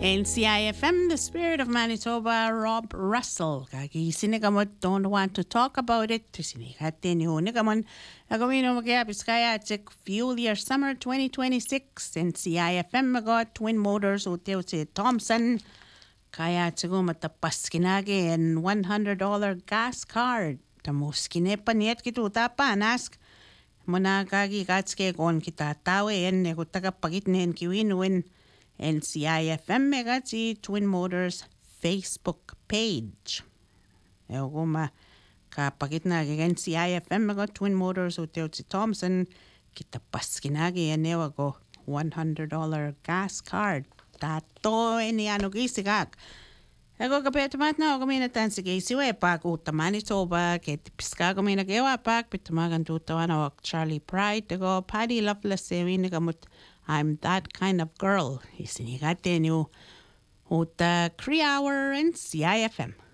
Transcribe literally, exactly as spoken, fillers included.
N C I F M, the spirit of Manitoba, Rob Russell. Kagi sinigamot don't want to talk about it. Sinikate ni hunigamon. Nagawin mo kaya Biskaya check fuel year summer twenty twenty-six. N C I F M got twin motors uteo si Thompson. Kaya tigo matapas kinagi and one hundred dollars gas card. Tamos kinepan yet kitu tapan ask. Muna kagi katske kon kita tawe en nekutaga pagitnen kiwinwin. N C I F M megati Twin Motors Facebook page. Eoguma kapagit na N C I F M mega Twin Motors uteo si Thompson kita paskinagi enewago one hundred dollars gas card. Tato eni ano gisigak. Ego kapetamat na ogamina tansige siwe pak uta Manitoba ket piska gamina gewa pak pitamagan tutawan o Charlie Pride ego Paddy Loveless ewin gamut I'm that kind of girl. Isinigate niyo uta Cree Hour and C I F M.